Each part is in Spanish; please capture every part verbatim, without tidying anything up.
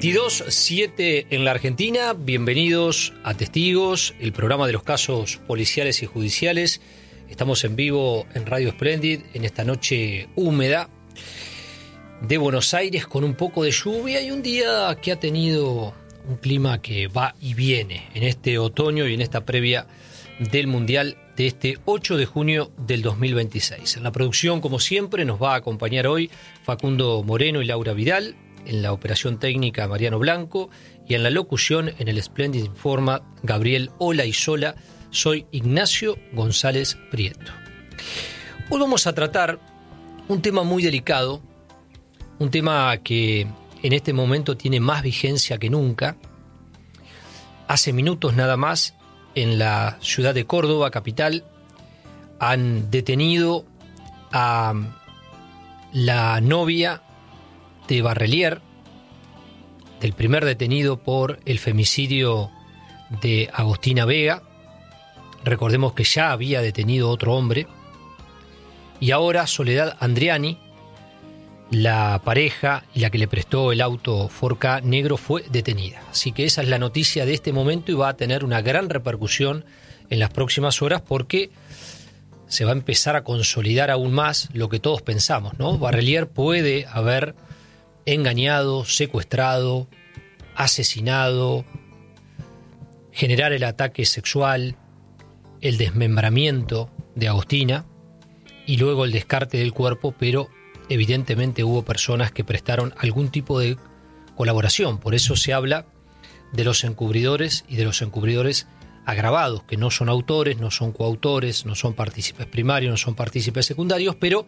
veintidós siete en la Argentina. Bienvenidos a Testigos, el programa de los casos policiales y judiciales. Estamos en vivo en Radio Splendid en esta noche húmeda de Buenos Aires con un poco de lluvia y un día que ha tenido un clima que va y viene en este otoño y en esta previa del Mundial de este ocho de junio del dos mil veintiséis. En la producción, como siempre, nos va a acompañar hoy Facundo Moreno y Laura Vidal, en la operación técnica Mariano Blanco y en la locución en el Splendid Informa Gabriel Olaizola. Soy Ignacio González Prieto. Hoy vamos a tratar un tema muy delicado, un tema que en este momento tiene más vigencia que nunca. Hace minutos nada más, en la ciudad de Córdoba, capital, han detenido a la novia de Barrelier, del primer detenido por el femicidio de Agostina Vega. Recordemos que ya había detenido otro hombre. Y ahora Soledad Andriani, la pareja y la que le prestó el auto Ford Ka negro, fue detenida. Así que esa es la noticia de este momento y va a tener una gran repercusión en las próximas horas porque se va a empezar a consolidar aún más lo que todos pensamos, ¿no? Barrelier puede haber engañado, secuestrado, asesinado, generar el ataque sexual, el desmembramiento de Agostina y luego el descarte del cuerpo, pero evidentemente hubo personas que prestaron algún tipo de colaboración. Por eso se habla de los encubridores y de los encubridores agravados, que no son autores, no son coautores, no son partícipes primarios, no son partícipes secundarios, pero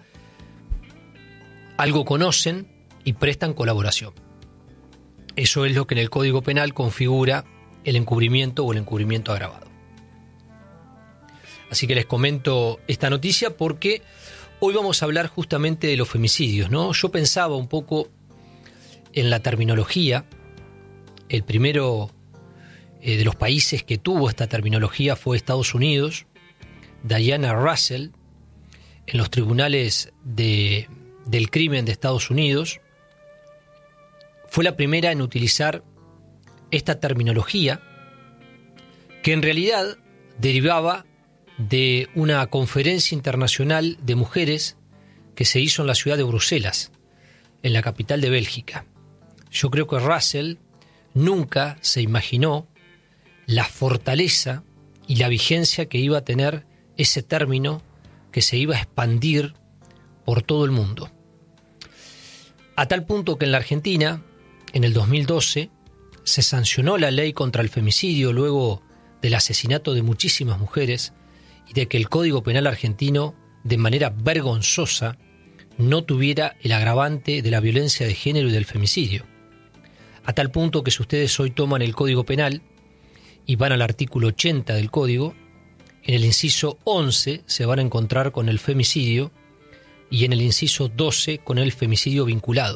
algo conocen y prestan colaboración. Eso es lo que en el Código Penal configura el encubrimiento o el encubrimiento agravado. Así que les comento esta noticia porque hoy vamos a hablar justamente de los femicidios, ¿no? Yo pensaba un poco en la terminología. El primero eh, de los países que tuvo esta terminología fue Estados Unidos. Diana Russell, en los tribunales de, del crimen de Estados Unidos, fue la primera en utilizar esta terminología que en realidad derivaba de una conferencia internacional de mujeres que se hizo en la ciudad de Bruselas, en la capital de Bélgica. Yo creo que Russell nunca se imaginó la fortaleza y la vigencia que iba a tener ese término que se iba a expandir por todo el mundo. A tal punto que en la Argentina, en el dos mil doce, se sancionó la ley contra el femicidio luego del asesinato de muchísimas mujeres y de que el Código Penal argentino, de manera vergonzosa, no tuviera el agravante de la violencia de género y del femicidio. A tal punto que si ustedes hoy toman el Código Penal y van al artículo ochenta del Código, en el inciso once se van a encontrar con el femicidio y en el inciso doce con el femicidio vinculado.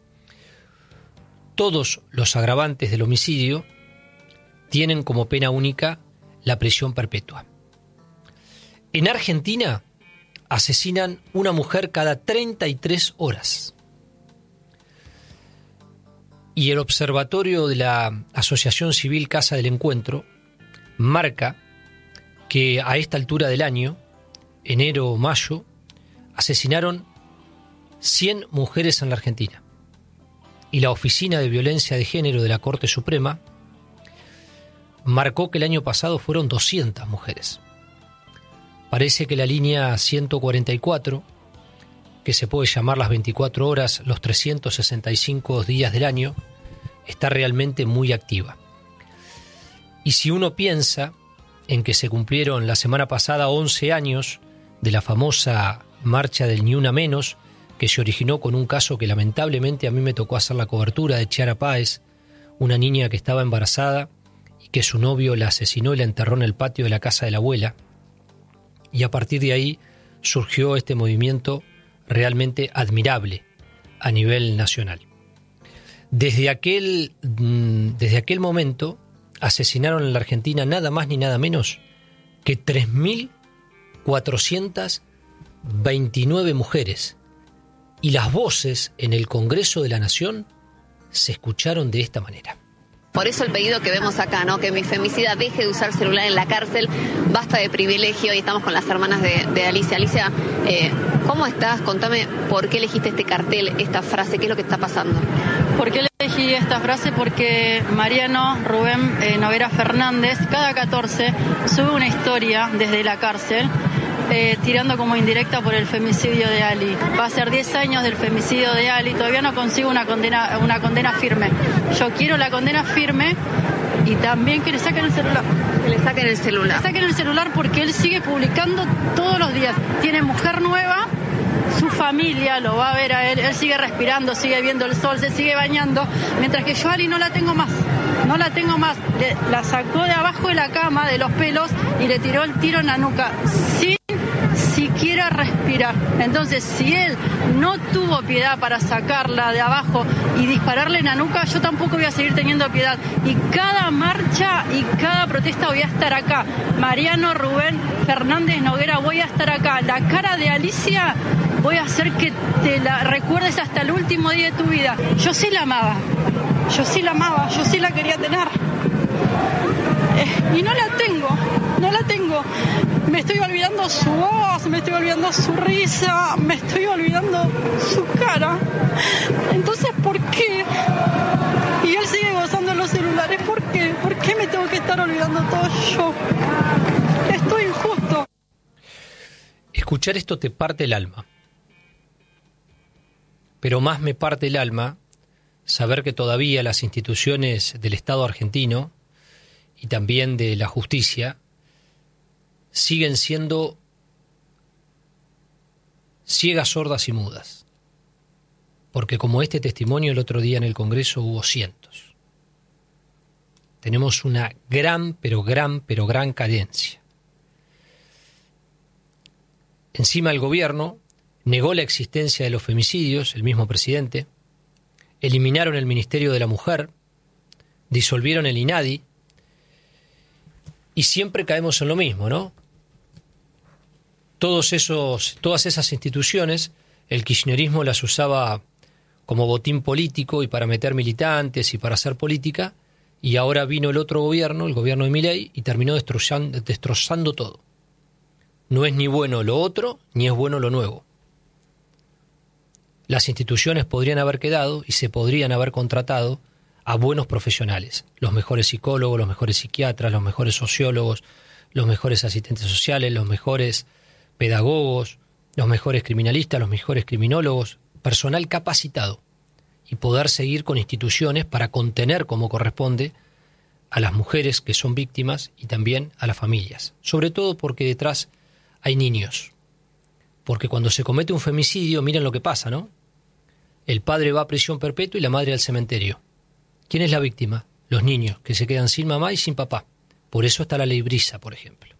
Todos los agravantes del homicidio tienen como pena única la prisión perpetua. En Argentina asesinan una mujer cada treinta y tres horas. Y el observatorio de la Asociación Civil Casa del Encuentro marca que a esta altura del año, enero o mayo, asesinaron cien mujeres en la Argentina. Y la Oficina de Violencia de Género de la Corte Suprema marcó que el año pasado fueron doscientas mujeres. Parece que la línea ciento cuarenta y cuatro, que se puede llamar las veinticuatro horas, los trescientos sesenta y cinco días del año, está realmente muy activa. Y si uno piensa en que se cumplieron la semana pasada once años de la famosa marcha del Ni Una Menos, que se originó con un caso que lamentablemente a mí me tocó hacer la cobertura de Chiara Páez, una niña que estaba embarazada y que su novio la asesinó y la enterró en el patio de la casa de la abuela. Y a partir de ahí surgió este movimiento realmente admirable a nivel nacional. Desde aquel, desde aquel momento asesinaron en la Argentina nada más ni nada menos que tres mil cuatrocientas veintinueve mujeres. Y las voces en el Congreso de la Nación se escucharon de esta manera. Por eso el pedido que vemos acá, ¿no? Que mi femicida deje de usar celular en la cárcel, basta de privilegio, y estamos con las hermanas de, de Alicia. Alicia, eh, ¿cómo estás? Contame por qué elegiste este cartel, esta frase, qué es lo que está pasando. ¿Por qué elegí esta frase? Porque Mariano Rubén eh, Noguera Fernández, cada catorce, sube una historia desde la cárcel, Eh, tirando como indirecta por el femicidio de Ali. Va a ser diez años del femicidio de Ali, todavía no consigo una condena, una condena firme. Yo quiero la condena firme y también que le saquen el celular. Que le saquen el celular. Le saquen el celular porque él sigue publicando todos los días. Tiene mujer nueva, su familia lo va a ver a él, él sigue respirando, sigue viendo el sol, se sigue bañando, mientras que yo a Ali no la tengo más. No la tengo más. Le, la sacó de abajo de la cama, de los pelos, y le tiró el tiro en la nuca, sin siquiera respirar. Entonces, si él no tuvo piedad para sacarla de abajo y dispararle en la nuca, yo tampoco voy a seguir teniendo piedad. Y cada marcha y cada protesta voy a estar acá. Mariano Rubén Fernández Noguera, voy a estar acá. La cara de Alicia voy a hacer que te la recuerdes hasta el último día de tu vida. Yo sí la amaba. Yo sí la amaba, yo sí la quería tener. Eh, y no la tengo, no la tengo. Me estoy olvidando su voz, me estoy olvidando su risa, me estoy olvidando su cara. Entonces, ¿por qué? Y él sigue gozando los celulares, ¿por qué? ¿Por qué me tengo que estar olvidando todo yo? Esto es injusto. Escuchar esto te parte el alma. Pero más me parte el alma saber que todavía las instituciones del Estado argentino y también de la justicia siguen siendo ciegas, sordas y mudas. Porque como este testimonio el otro día en el Congreso hubo cientos. Tenemos una gran, pero gran, pero gran carencia. Encima el gobierno negó la existencia de los femicidios, el mismo presidente, eliminaron el Ministerio de la Mujer, disolvieron el INADI, y siempre caemos en lo mismo, ¿no? Todos esos, todas esas instituciones, el kirchnerismo las usaba como botín político y para meter militantes y para hacer política, y ahora vino el otro gobierno, el gobierno de Milei, y terminó destrozando, destrozando todo. No es ni bueno lo otro, ni es bueno lo nuevo. Las instituciones podrían haber quedado y se podrían haber contratado a buenos profesionales, los mejores psicólogos, los mejores psiquiatras, los mejores sociólogos, los mejores asistentes sociales, los mejores pedagogos, los mejores criminalistas, los mejores criminólogos, personal capacitado, y poder seguir con instituciones para contener como corresponde a las mujeres que son víctimas y también a las familias, sobre todo porque detrás hay niños. Porque cuando se comete un femicidio, miren lo que pasa, ¿no? El padre va a prisión perpetua y la madre al cementerio. ¿Quién es la víctima? Los niños, que se quedan sin mamá y sin papá. Por eso está la ley Brisa, por ejemplo.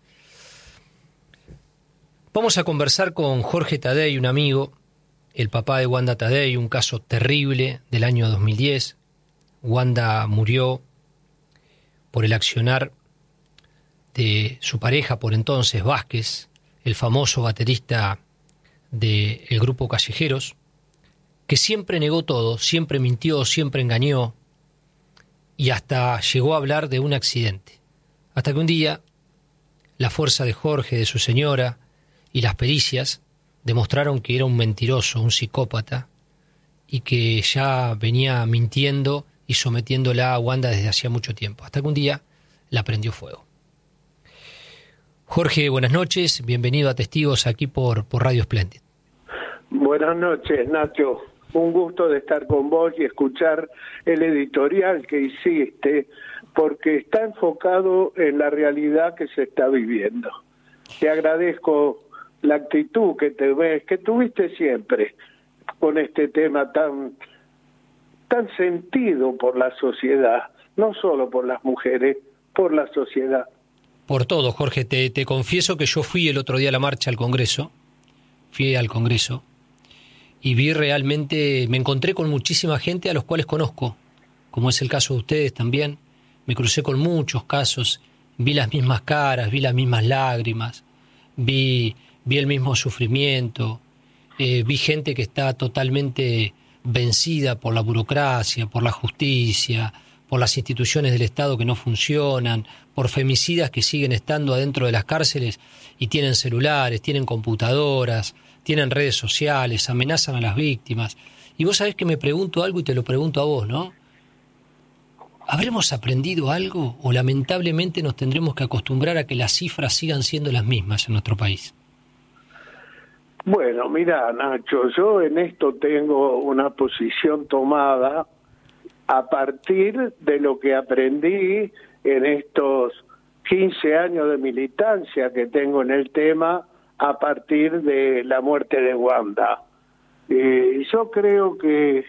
Vamos a conversar con Jorge Tadei, un amigo, el papá de Wanda Tadei, un caso terrible del año dos mil diez. Wanda murió por el accionar de su pareja por entonces, Vázquez, el famoso baterista del grupo Callejeros, que siempre negó todo, siempre mintió, siempre engañó, y hasta llegó a hablar de un accidente. Hasta que un día la fuerza de Jorge, de su señora, y las pericias demostraron que era un mentiroso, un psicópata, y que ya venía mintiendo y sometiéndola a Wanda desde hacía mucho tiempo, hasta que un día la prendió fuego. Jorge, buenas noches, bienvenido a Testigos aquí por, por Radio Splendid. Buenas noches, Nacho. Un gusto de estar con vos y escuchar el editorial que hiciste, porque está enfocado en la realidad que se está viviendo. Te agradezco la actitud que te ves, que tuviste siempre con este tema tan, tan sentido por la sociedad, no solo por las mujeres, por la sociedad. Por todo, Jorge, te, te confieso que yo fui el otro día a la marcha al Congreso, fui al Congreso, y vi realmente, me encontré con muchísima gente a los cuales conozco, como es el caso de ustedes también. Me crucé con muchos casos, vi las mismas caras, vi las mismas lágrimas, vi, vi el mismo sufrimiento, eh, vi gente que está totalmente vencida por la burocracia, por la justicia, por las instituciones del Estado que no funcionan, por femicidas que siguen estando adentro de las cárceles y tienen celulares, tienen computadoras, tienen redes sociales, amenazan a las víctimas. Y vos sabés que me pregunto algo y te lo pregunto a vos, ¿no? ¿Habremos aprendido algo o lamentablemente nos tendremos que acostumbrar a que las cifras sigan siendo las mismas en nuestro país? Bueno, mira, Nacho, yo en esto tengo una posición tomada a partir de lo que aprendí en estos quince años de militancia que tengo en el tema a partir de la muerte de Wanda. Eh, yo creo que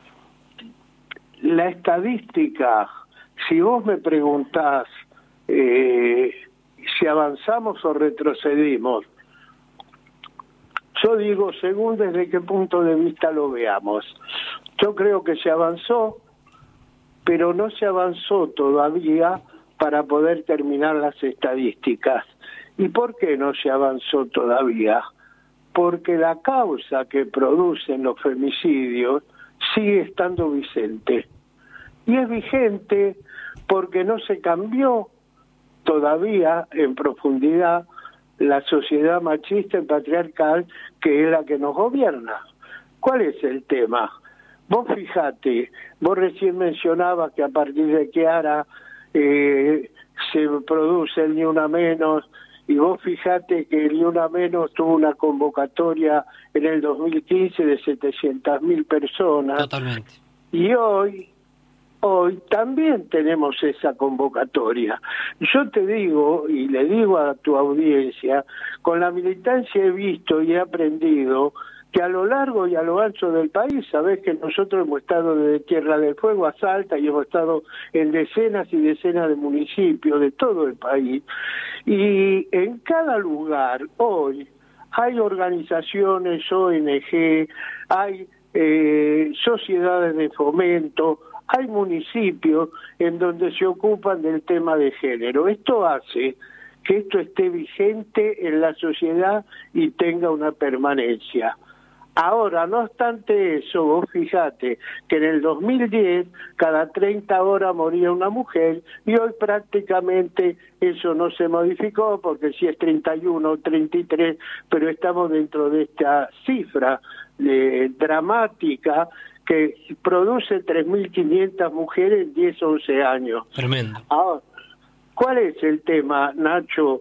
la estadística, si vos me preguntás eh, si avanzamos o retrocedimos, yo digo según desde qué punto de vista lo veamos. Yo creo que se avanzó, pero no se avanzó todavía para poder terminar las estadísticas. ¿Y por qué no se avanzó todavía? Porque la causa que producen los femicidios sigue estando vigente. Y es vigente porque no se cambió todavía en profundidad la sociedad machista y patriarcal que es la que nos gobierna. ¿Cuál es el tema? Vos fijate, vos recién mencionabas que a partir de Chiara eh, se produce el Ni Una Menos, y vos fijate que el Ni Una Menos tuvo una convocatoria en el dos mil quince de setecientas mil personas. Totalmente. Y hoy, hoy también tenemos esa convocatoria. Yo te digo, y le digo a tu audiencia, con la militancia he visto y he aprendido que a lo largo y a lo ancho del país, sabés que nosotros hemos estado desde Tierra del Fuego a Salta y hemos estado en decenas y decenas de municipios de todo el país, y en cada lugar hoy hay organizaciones, O N G, hay eh, sociedades de fomento, hay municipios en donde se ocupan del tema de género. Esto hace que esto esté vigente en la sociedad y tenga una permanencia. Ahora, no obstante eso, vos fijate que en el dos mil diez cada treinta horas moría una mujer y hoy prácticamente eso no se modificó porque si es treinta y uno o treinta y tres, pero estamos dentro de esta cifra eh, dramática que produce tres mil quinientas mujeres en diez o once años. Tremendo. Ahora, ¿cuál es el tema, Nacho?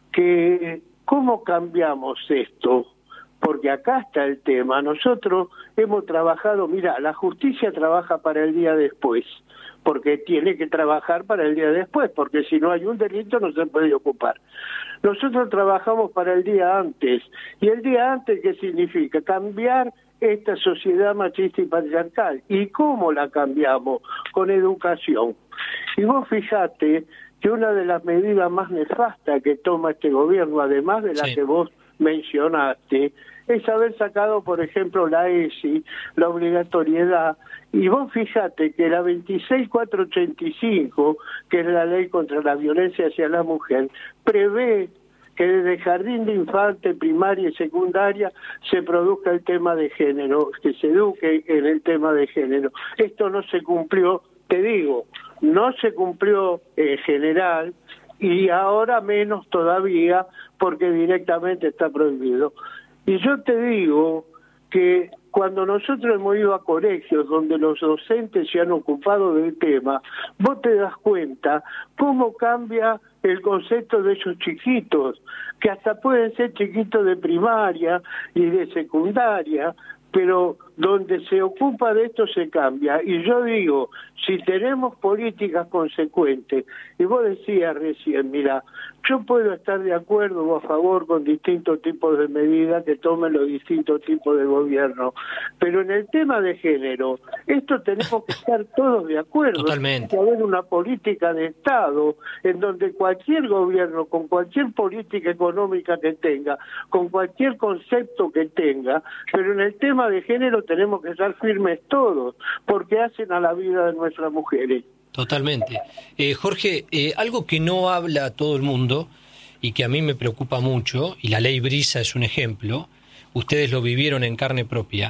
Que ¿cómo cambiamos esto? Porque acá está el tema. Nosotros hemos trabajado, mira, la justicia trabaja para el día después, porque tiene que trabajar para el día después, porque si no hay un delito no se puede ocupar. Nosotros trabajamos para el día antes, y el día antes, ¿qué significa? Cambiar esta sociedad machista y patriarcal. ¿Y cómo la cambiamos? Con educación. Y vos fijate que una de las medidas más nefastas que toma este gobierno, además de la sí. que vos mencionaste, es haber sacado, por ejemplo, la E S I, la obligatoriedad, y vos fíjate que la veintiséis mil cuatrocientos ochenta y cinco, que es la ley contra la violencia hacia la mujer, prevé que desde jardín de infante, primaria y secundaria se produzca el tema de género, que se eduque en el tema de género. Esto no se cumplió, te digo, no se cumplió en general, y ahora menos todavía porque directamente está prohibido. Y yo te digo que cuando nosotros hemos ido a colegios donde los docentes se han ocupado del tema, vos te das cuenta cómo cambia el concepto de esos chiquitos, que hasta pueden ser chiquitos de primaria y de secundaria, pero donde se ocupa de esto se cambia. Y yo digo, si tenemos políticas consecuentes, y vos decías recién, mira, yo puedo estar de acuerdo o a favor con distintos tipos de medidas que tomen los distintos tipos de gobierno, pero en el tema de género, esto tenemos que estar todos de acuerdo. Totalmente. Tiene que haber una política de Estado en donde cualquier gobierno, con cualquier política económica que tenga, con cualquier concepto que tenga, pero en el tema de género tenemos que estar firmes todos, porque hacen a la vida de nuestras mujeres. Totalmente. Eh, Jorge, eh, algo que no habla todo el mundo y que a mí me preocupa mucho, y la ley Brisa es un ejemplo, ustedes lo vivieron en carne propia,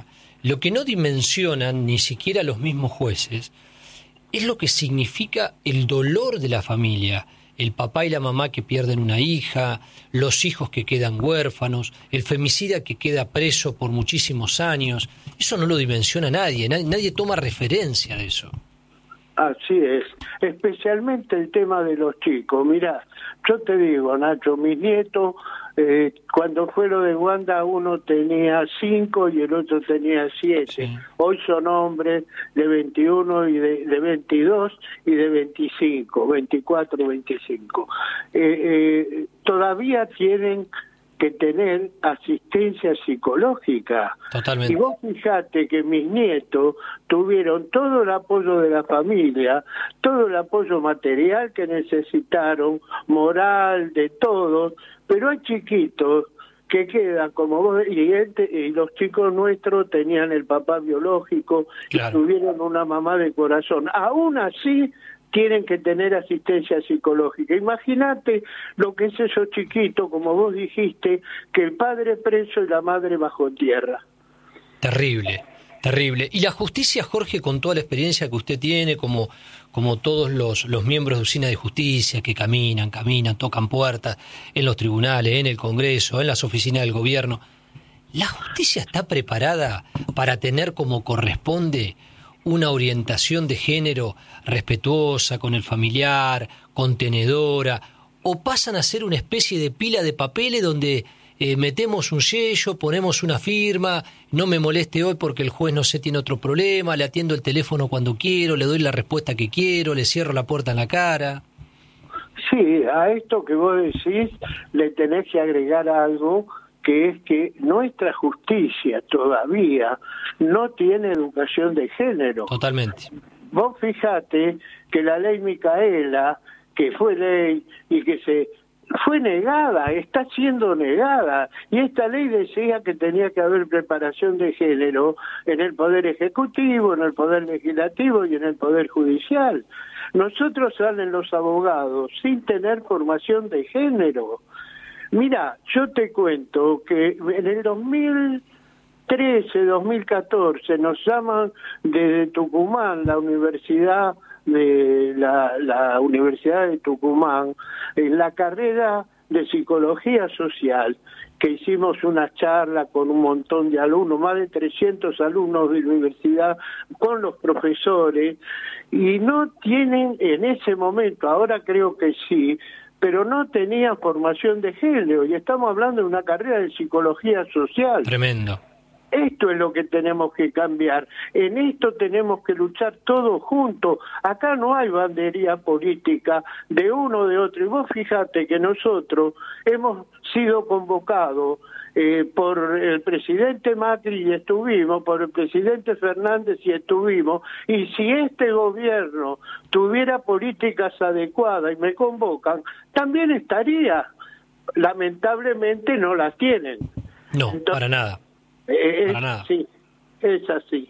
Lo que no dimensionan ni siquiera los mismos jueces es lo que significa el dolor de la familia, el papá y la mamá que pierden una hija, los hijos que quedan huérfanos, el femicida que queda preso por muchísimos años. Eso no lo dimensiona nadie, nadie, nadie toma referencia de eso. Así es, especialmente el tema de los chicos. Mira, yo te digo, Nacho, mis nietos, eh, cuando fue lo de Wanda, uno tenía cinco y el otro tenía siete. Sí. Hoy son hombres de veintiuno y de, de veintidós y de veinticinco, veinticuatro, veinticinco. Eh, eh, todavía tienen que tener asistencia psicológica. Totalmente. Y vos fijate que mis nietos tuvieron todo el apoyo de la familia, todo el apoyo material que necesitaron, moral, de todos, pero hay chiquitos que quedan como vos, y, este, y los chicos nuestros tenían el papá biológico, claro, y tuvieron una mamá de corazón. Aún así tienen que tener asistencia psicológica. Imagínate lo que es esos chiquitos, como vos dijiste, que el padre preso y la madre bajo tierra. Terrible, terrible. Y la justicia, Jorge, con toda la experiencia que usted tiene, como, como todos los, los miembros de Usina de Justicia, que caminan, caminan, tocan puertas en los tribunales, en el Congreso, en las oficinas del gobierno, ¿la justicia está preparada para tener como corresponde una orientación de género respetuosa con el familiar, contenedora, o pasan a ser una especie de pila de papeles donde eh, metemos un sello, ponemos una firma, no me moleste hoy porque el juez no sé tiene otro problema, le atiendo el teléfono cuando quiero, le doy la respuesta que quiero, le cierro la puerta en la cara? Sí, a esto que vos decís le tenés que agregar algo, que es que nuestra justicia todavía no tiene educación de género. Totalmente. Vos fijate que la ley Micaela, que fue ley y que se fue negada, está siendo negada, y esta ley decía que tenía que haber preparación de género en el Poder Ejecutivo, en el Poder Legislativo y en el Poder Judicial. Nosotros salen los abogados sin tener formación de género. Mira, yo te cuento que en el dos mil trece, dos mil catorce nos llaman desde Tucumán, la Universidad de la, la Universidad de Tucumán, en la carrera de Psicología Social, que hicimos una charla con un montón de alumnos, más de trescientos alumnos de la universidad, con los profesores, y no tienen en ese momento, ahora creo que sí, pero no tenía formación de género, y estamos hablando de una carrera de psicología social. Tremendo. Esto es lo que tenemos que cambiar, en esto tenemos que luchar todos juntos. Acá no hay bandería política de uno o de otro, y vos fíjate que nosotros hemos sido convocados eh, por el presidente Macri y estuvimos, por el presidente Fernández y estuvimos, y si este gobierno tuviera políticas adecuadas y me convocan, también estaría. Lamentablemente no las tienen. No, Entonces, para nada. Eh, para nada. Sí, es así.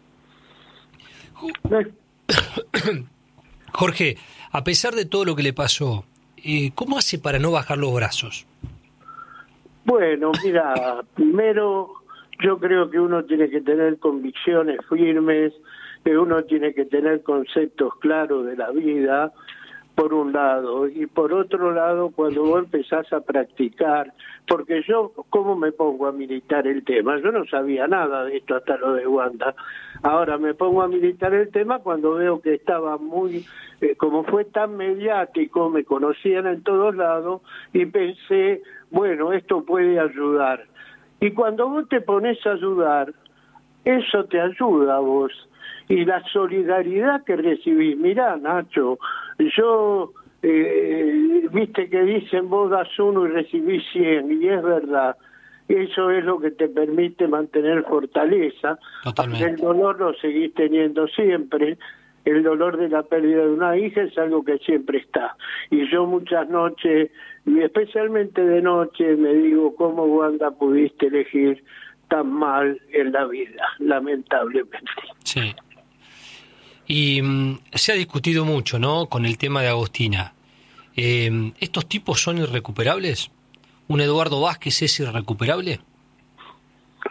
Jorge, a pesar de todo lo que le pasó, eh, ¿cómo hace para no bajar los brazos? Bueno, mira, primero yo creo que uno tiene que tener convicciones firmes, que uno tiene que tener conceptos claros de la vida, por un lado, y por otro lado, cuando vos empezás a practicar, porque yo, ¿cómo me pongo a militar el tema? Yo no sabía nada de esto hasta lo de Wanda. Ahora me pongo a militar el tema cuando veo que estaba muy, eh, como fue tan mediático, me conocían en todos lados, y pensé, bueno, esto puede ayudar. Y cuando vos te pones a ayudar, eso te ayuda a vos. Y la solidaridad que recibís, mirá, Nacho, yo, eh, viste que dicen vos das uno y recibís cien, y es verdad, eso es lo que te permite mantener fortaleza. Totalmente. El dolor lo seguís teniendo siempre, el dolor de la pérdida de una hija es algo que siempre está, y yo muchas noches, y especialmente de noche, me digo, ¿cómo, Wanda, pudiste elegir tan mal en la vida, lamentablemente? Sí. Y um, se ha discutido mucho, ¿no?, con el tema de Agostina. Eh, ¿Estos tipos son irrecuperables? ¿Un Eduardo Vázquez es irrecuperable?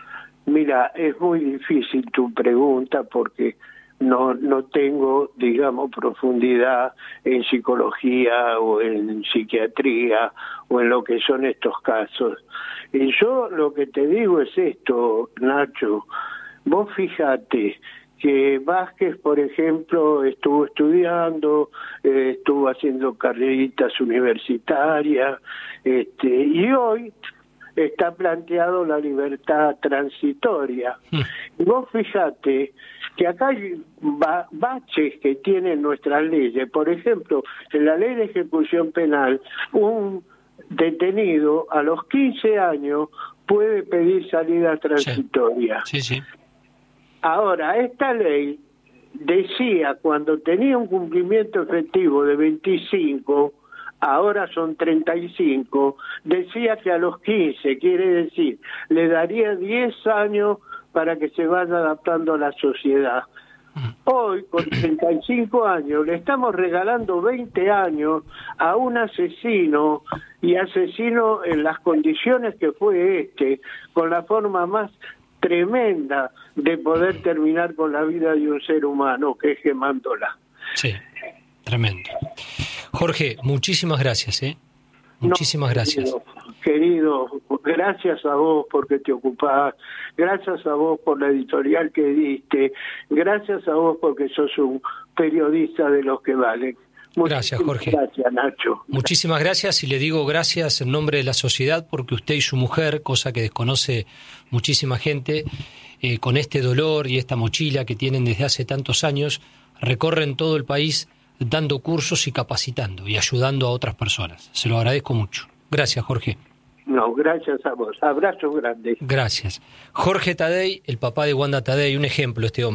Mira, es muy difícil tu pregunta porque no no tengo, digamos, profundidad en psicología o en psiquiatría o en lo que son estos casos. Y yo lo que te digo es esto, Nacho. Vos fíjate que Vázquez, por ejemplo, estuvo estudiando, eh, estuvo haciendo carreritas universitarias, este, y hoy está planteado la libertad transitoria. Mm. Y vos fíjate que acá hay ba- baches que tienen nuestras leyes. Por ejemplo, en la ley de ejecución penal, un detenido a los quince años puede pedir salida transitoria. Sí, sí. sí. Ahora, esta ley decía, cuando tenía un cumplimiento efectivo de veinticinco, ahora son treinta y cinco, decía que a los quince, quiere decir, le daría diez años para que se vaya adaptando a la sociedad. Hoy, con treinta y cinco años, le estamos regalando veinte años a un asesino, y asesino en las condiciones que fue este, con la forma más tremenda de poder terminar con la vida de un ser humano, que es quemándola. Sí, tremendo. Jorge, muchísimas gracias, ¿eh? Muchísimas no, gracias. Querido, querido, gracias a vos porque te ocupás, gracias a vos por la editorial que diste, gracias a vos porque sos un periodista de los que valen. Gracias, Jorge. Gracias, Nacho. Muchísimas gracias, y le digo gracias en nombre de la sociedad porque usted y su mujer, cosa que desconoce muchísima gente, eh, con este dolor y esta mochila que tienen desde hace tantos años, recorren todo el país dando cursos y capacitando y ayudando a otras personas. Se lo agradezco mucho. Gracias, Jorge. No, gracias a vos. Abrazo grande. Gracias. Jorge Tadei, el papá de Wanda Tadei, un ejemplo este hombre.